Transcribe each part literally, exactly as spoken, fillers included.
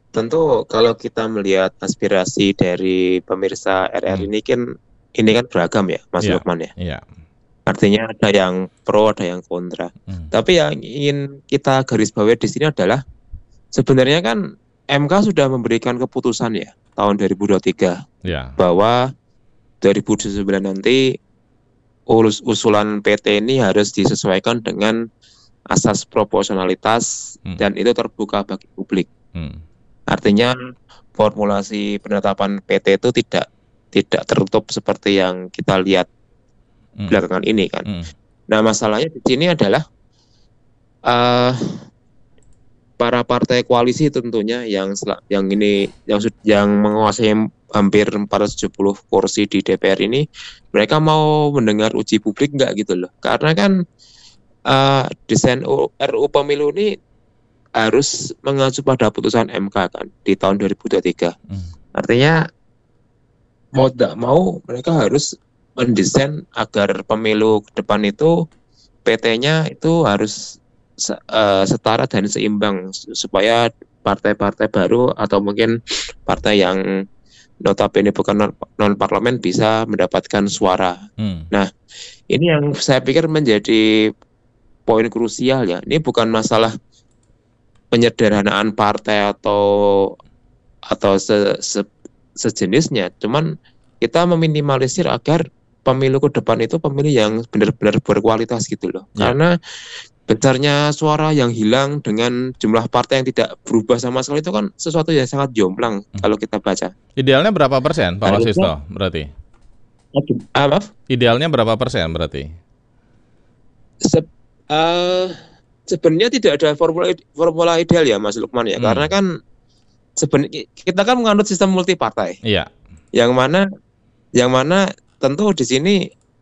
tentu kalau kita melihat aspirasi dari pemirsa R R Hmm. ini kan ini kan beragam ya, Mas Iya, Lukman ya. iya. Artinya ada yang pro, ada yang kontra. Hmm. Tapi yang ingin kita garis bawahi di sini adalah sebenarnya kan M K sudah memberikan keputusan ya tahun dua ribu dua puluh tiga Ya. bahwa dua ribu dua puluh sembilan nanti ulus- usulan P T ini harus disesuaikan dengan asas proporsionalitas Hmm. dan itu terbuka bagi publik. Hmm. Artinya formulasi penetapan P T itu tidak tidak tertutup seperti yang kita lihat Hmm. belakangan ini kan. Hmm. Nah, masalahnya di sini adalah uh, para partai koalisi tentunya yang sel- yang ini yang sud- yang menguasai hampir empat ratus tujuh puluh kursi di D P R ini, mereka mau mendengar uji publik nggak gitu loh. Karena kan uh, desain U- R U pemilu ini harus mengacu pada putusan M K kan di tahun dua ribu dua puluh tiga. Hmm. Artinya mau tidak mau mereka harus mendesain agar pemilu ke depan itu P T-nya itu harus se- eh, setara dan seimbang s- supaya partai-partai baru atau mungkin partai yang notabene bukan non, non parlemen bisa mendapatkan suara. Hmm. Nah, ini yang saya pikir menjadi poin krusial ya. Ini bukan masalah penyederhanaan partai atau atau se, se- sejenisnya, cuman kita meminimalisir agar pemilu ke depan itu pemilu yang benar-benar berkualitas gitu loh. Ya. Karena besarnya suara yang hilang dengan jumlah partai yang tidak berubah sama sekali itu kan sesuatu yang sangat jomplang Hmm. kalau kita baca. Idealnya berapa persen, Pak Harusnya- Wasisto, berarti? Ah, maaf? Idealnya berapa persen, berarti? Se- eh, sebenarnya tidak ada formula formula ideal ya, Mas Lukman ya. Hmm. Karena kan sebenarnya kita kan menganut sistem multipartai. Iya. Yang mana yang mana tentu di sini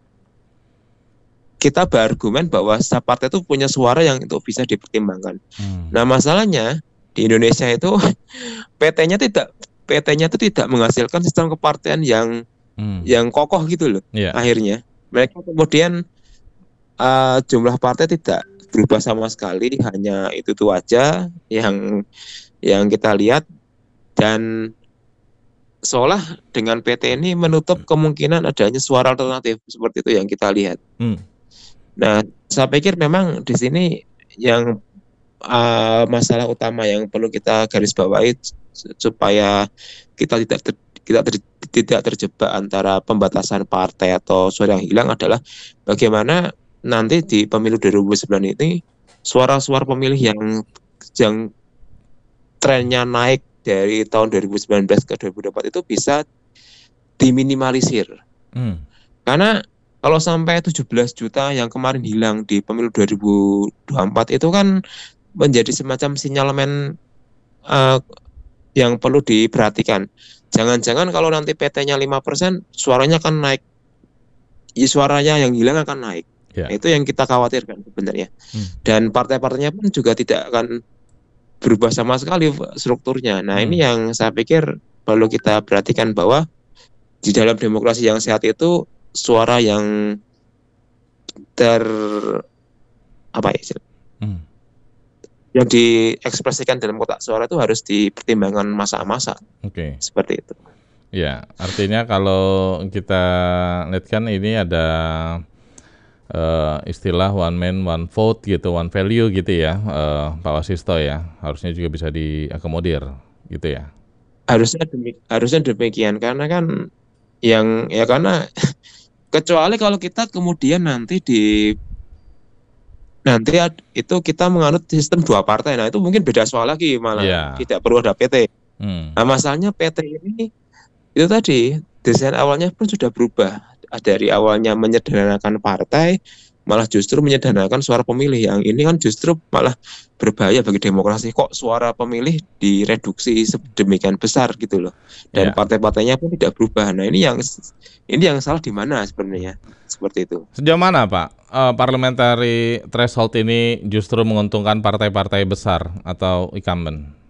kita berargumen bahwa setiap partai itu punya suara yang itu bisa dipertimbangkan. Hmm. Nah, masalahnya di Indonesia itu P T-nya tidak P T-nya itu tidak menghasilkan sistem kepartean yang Hmm. yang kokoh gitu loh. Iya. Akhirnya mereka kemudian uh, jumlah partai tidak berubah sama sekali, hanya itu tuh aja yang yang kita lihat, dan seolah dengan P T ini menutup kemungkinan adanya suara alternatif seperti itu yang kita lihat. Hmm. Nah, saya pikir memang di sini yang uh, masalah utama yang perlu kita garis bawahi s- supaya kita tidak ter, kita ter, tidak terjebak antara pembatasan partai atau suara yang hilang adalah bagaimana nanti di pemilu dua ribu sembilan ini suara-suara pemilih yang yang trennya naik dari tahun dua ribu sembilan belas ke dua ribu dua puluh empat itu bisa diminimalisir. Hmm. Karena kalau sampai tujuh belas juta yang kemarin hilang di pemilu dua ribu dua puluh empat itu kan menjadi semacam sinyalemen uh, yang perlu diperhatikan. Jangan-jangan kalau nanti P T-nya lima persen, suaranya akan naik. Ya, suaranya yang hilang akan naik. Ya. Nah, itu yang kita khawatirkan sebenarnya. Hmm. Dan partai-partainya pun juga tidak akan berubah sama sekali strukturnya. Nah, Hmm. ini yang saya pikir perlu kita perhatikan bahwa di dalam demokrasi yang sehat itu suara yang ter apa ya Hmm. yang diekspresikan dalam kotak suara itu harus dipertimbangkan masa-masa Oke. seperti itu. Ya, artinya kalau kita lihat kan ini ada uh, istilah one man one vote gitu, one value gitu ya, uh, Pak Wasisto ya, harusnya juga bisa diakomodir gitu ya. Harusnya demik, harusnya demikian karena kan yang ya karena kecuali kalau kita kemudian nanti di nanti ad- itu kita menganut sistem dua partai, nah itu mungkin beda soal lagi, malah Iya. tidak perlu ada P T. Hmm. Nah, masalahnya P T ini itu tadi desain awalnya pun sudah berubah dari awalnya menyederhanakan partai malah justru menyederhanakan suara pemilih, yang ini kan justru malah berbahaya bagi demokrasi. Kok suara pemilih direduksi sedemikian besar gitu loh, dan Ya. partai-partainya pun tidak berubah. Nah, ini yang ini yang salah di mana sebenarnya seperti itu. Sejauh mana Pak uh, parliamentary threshold ini justru menguntungkan partai-partai besar atau incumbent?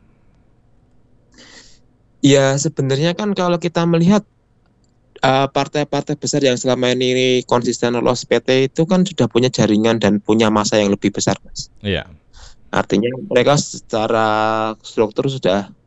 Ya, sebenarnya kan kalau kita melihat uh, partai-partai besar yang selama ini konsisten lolos P T itu kan sudah punya jaringan dan punya masa yang lebih besar, Mas. Iya. Artinya mereka secara struktur sudah